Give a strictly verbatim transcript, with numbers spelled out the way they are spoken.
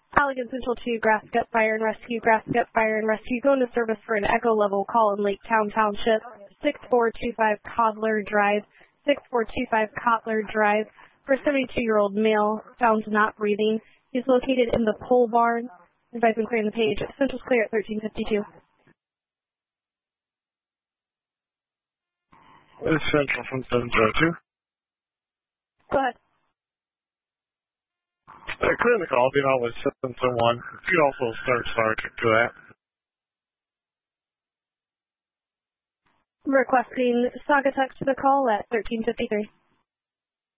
Allegan Central two, Grass Gut Fire and Rescue, Grass Gut Fire and Rescue, going to service for an echo level call in Lake Town Township, six four two five Codler Drive, six four two five Codler Drive, for a seventy-two-year-old male found not breathing. He's located in the pole barn. Advising clearing the page. Central's clear at thirteen fifty-two. This is Central from seven zero two. Go ahead. Uh, clear the call, being on with seven seven one. You can also start sergeant to that. Requesting Saugatuck to the call at thirteen fifty-three.